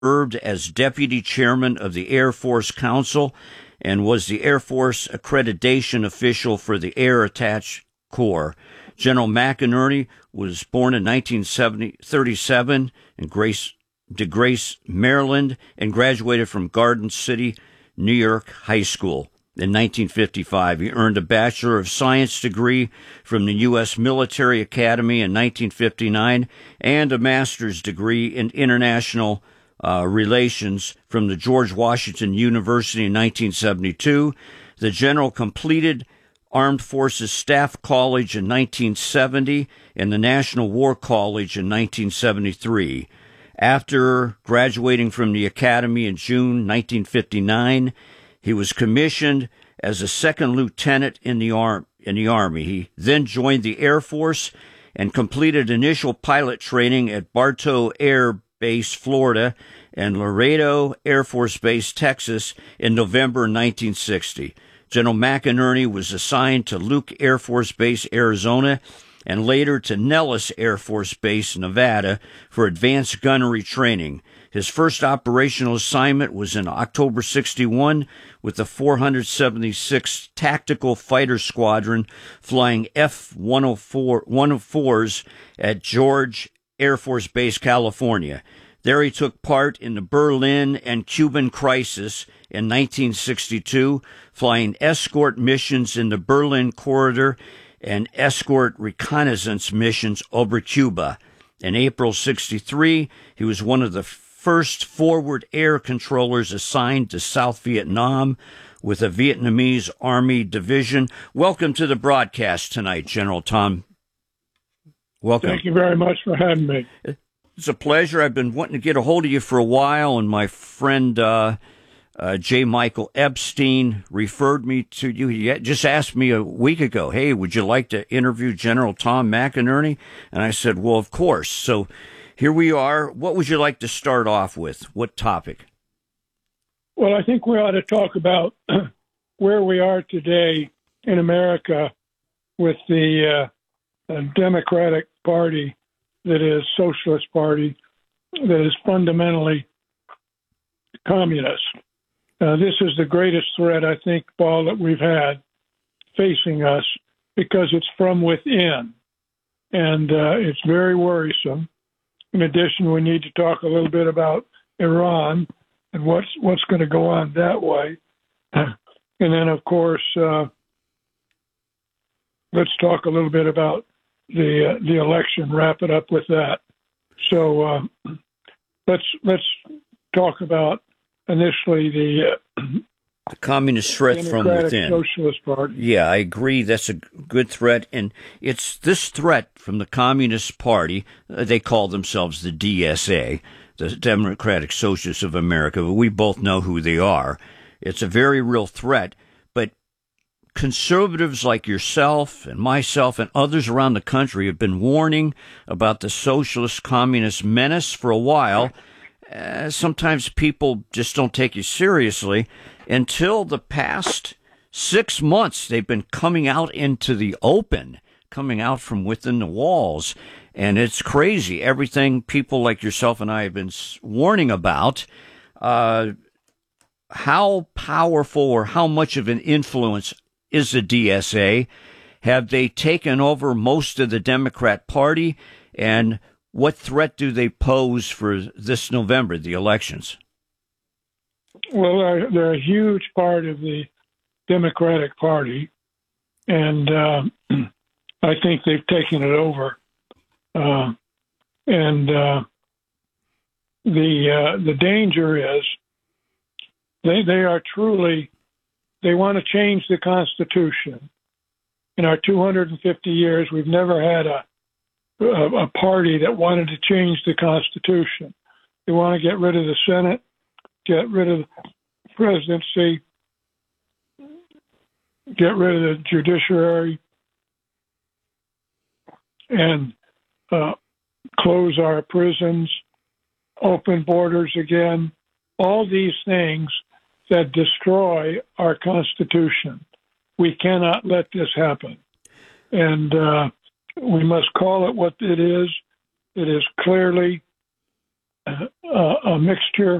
served as deputy chairman of the Air Force Council and was the Air Force accreditation official for the Air Attached Corps. General McInerney was born in 1937 in Grace, Maryland, and graduated from Garden City, New York High School. In 1955, he earned a Bachelor of Science degree from the U.S. Military Academy in 1959 and a master's degree in international relations from the George Washington University in 1972. The general completed Armed Forces Staff College in 1970 and the National War College in 1973. After graduating from the Academy in June 1959, he was commissioned as a second lieutenant in the Army. He then joined the Air Force and completed initial pilot training at Bartow Air Base, Florida, and Laredo Air Force Base, Texas, in November 1960. General McInerney was assigned to Luke Air Force Base, Arizona, and later to Nellis Air Force Base, Nevada, for advanced gunnery training. His first operational assignment was in October 61 with the 476th Tactical Fighter Squadron flying F-104s at George Air Force Base, California. There he took part in the Berlin and Cuban crisis in 1962, flying escort missions in the Berlin Corridor and escort reconnaissance missions over Cuba. In April 63, he was one of the first forward air controllers assigned to South Vietnam with a Vietnamese Army division. Welcome to the broadcast tonight, General Tom. Welcome. Thank you very much for having me. It's a pleasure. I've been wanting to get a hold of you for a while, and my friend J. Michael Epstein referred me to you. He just asked me a week ago, hey, would you like to interview General Tom McInerney? And I said, well, of course. So here we are. What would you like to start off with? What topic? Well, I think we ought to talk about where we are today in America with the Democratic Party, that is Socialist Party, that is fundamentally communist. This is the greatest threat, I think, Paul, that we've had facing us because it's from within, and it's very worrisome. In addition, we need to talk a little bit about Iran and what's going to go on that way. And then, of course, let's talk a little bit about the election, wrap it up with that. So let's talk about initially the communist threat from within. Socialist Party. Yeah, I agree. That's a good threat. And it's this threat from the Communist Party. They call themselves the DSA, the Democratic Socialists of America. But we both know who they are. It's a very real threat. But conservatives like yourself and myself and others around the country have been warning about the socialist communist menace for a while. Sometimes people just don't take you seriously. Until the past 6 months, they've been coming out into the open, coming out from within the walls. And it's crazy. Everything people like yourself and I have been warning about, how powerful or how much of an influence is the DSA? Have they taken over most of the Democrat Party? And what threat do they pose for this November, the elections? Well, they're a huge part of the Democratic Party, and I think they've taken it over. The danger is they are truly, they want to change the Constitution. In our 250 years, we've never had a party that wanted to change the Constitution. They want to get rid of the Senate, get rid of the presidency, get rid of the judiciary, and close our prisons, open borders again, all these things that destroy our Constitution. We cannot let this happen. And we must call it what it is. It is clearly a mixture